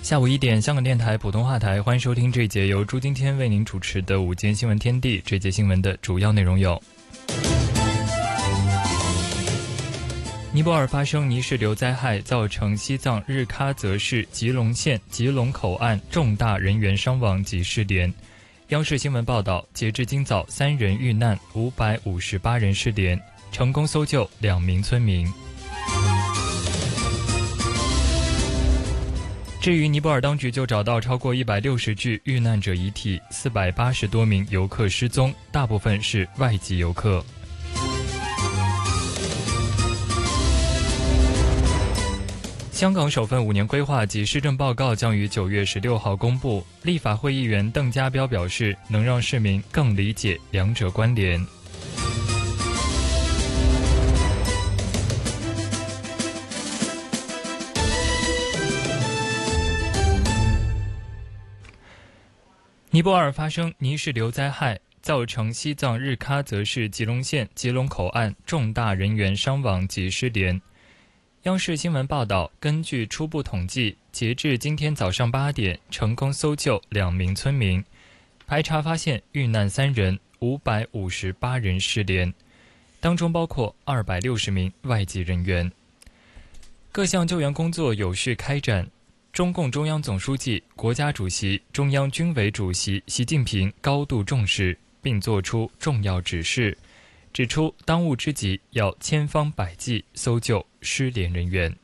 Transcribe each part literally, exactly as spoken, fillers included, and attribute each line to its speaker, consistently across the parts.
Speaker 1: 下午一点，香港电台普通话台，欢迎收听这一节由朱今天为您主持的午间新闻天地。这节新闻的主要内容有：尼泊尔发生泥石流灾害，造成西藏日喀则市吉隆县吉隆口岸重大人员伤亡及失联。央视新闻报道，截至今早，三人遇难，五百五十八人失联，成功搜救两名村民。至于尼泊尔当局就找到超过一百六十具遇难者遗体，四百八十多名游客失踪，大部分是外籍游客。香港首份五年规划及施政报告将于九月十六号公布。立法会议员邓家彪表示，能让市民更理解两者关联。尼泊尔发生泥石流灾害，造成西藏日喀则市吉隆县吉隆口岸重大人员伤亡及失联。央视新闻报道，根据初步统计，截至今天早上八点，成功搜救两名村民，排查发现遇难三人，五百五十八人失联，当中包括二百六十名外籍人员。各项救援工作有序开展。中共中央总书记、国家主席、中央军委主席习近平高度重视，并作出重要指示，指出当务之急要千方百计搜救失联人员。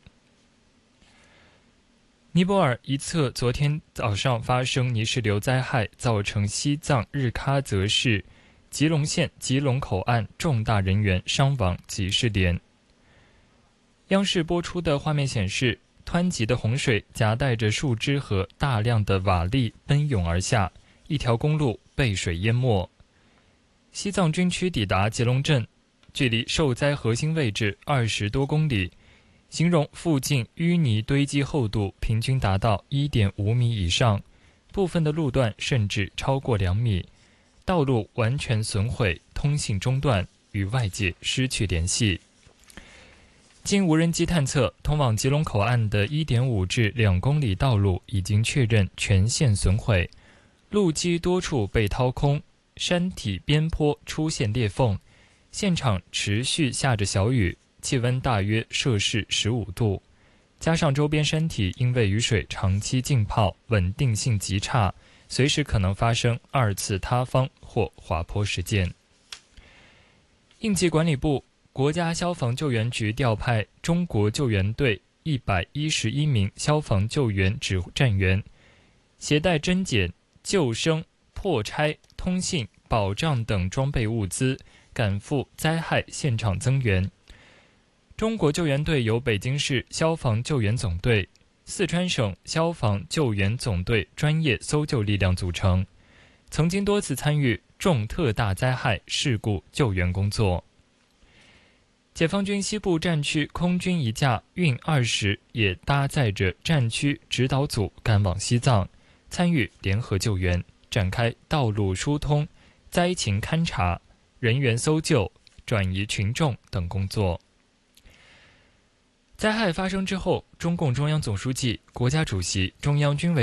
Speaker 1: 尼泊尔一侧昨天早上发生泥石流灾害，造成西藏日喀则市吉隆县吉隆口岸重大人员伤亡及失联。央视播出的画面显示，湍急的洪水夹带着树枝和大量的瓦砾奔涌而下，一条公路被水淹没。西藏军区抵达吉隆镇，距离受灾核心位置二十多公里，形容附近淤泥堆积厚度平均达到 一点五米以上，部分的路段甚至超过两米，道路完全损毁，通信中断，与外界失去联系。经无人机探测，通往吉隆口岸的 一点五至两公里道路已经确认全线损毁，路基多处被掏空，山体边坡出现裂缝，现场持续下着小雨，气温大约摄氏十五度，加上周边山体因为雨水长期浸泡，稳定性极差，随时可能发生二次塌方或滑坡事件。应急管理部国家消防救援局调派中国救援队一百一十一名消防救援指战员，携带侦检、救生、破拆、通信、保障等装备物资，赶赴灾害现场增援。中国救援队由北京市消防救援总队、四川省消防救援总队专业搜救力量组成，曾经多次参与重特大灾害事故救援工作。解放军西部战区空军一架运二十也搭载着战区指导组赶往西藏，参与联合救援，展开道路疏通、灾情勘察、人员搜救、转移群众等工作。灾害发生之后，中共中央总书记、国家主席、中央军委